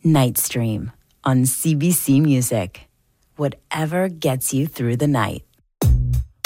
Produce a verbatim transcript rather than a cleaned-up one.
Night Stream on C B C Music. Whatever gets you through the night.